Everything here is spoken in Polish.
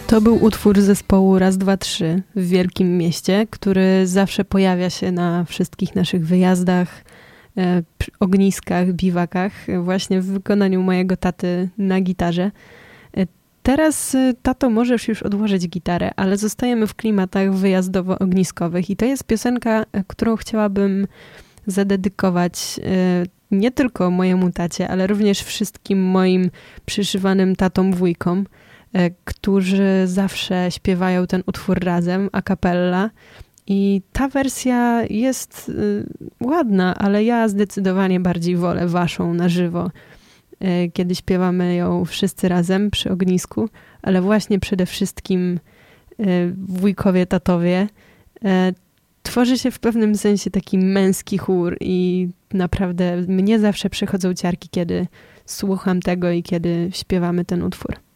To był utwór zespołu Raz, dwa, trzy w Wielkim Mieście, który zawsze pojawia się na wszystkich naszych wyjazdach, ogniskach, biwakach, właśnie w wykonaniu mojego taty na gitarze. Teraz, tato, możesz już odłożyć gitarę, ale zostajemy w klimatach wyjazdowo-ogniskowych i to jest piosenka, którą chciałabym zadedykować nie tylko mojemu tacie, ale również wszystkim moim przyszywanym tatom wujkom, którzy zawsze śpiewają ten utwór razem, a cappella. I ta wersja jest ładna, ale ja zdecydowanie bardziej wolę waszą na żywo, kiedy śpiewamy ją wszyscy razem przy ognisku, ale właśnie przede wszystkim wujkowie, tatowie. Tworzy się w pewnym sensie taki męski chór i naprawdę mnie zawsze przychodzą ciarki, kiedy słucham tego i kiedy śpiewamy ten utwór.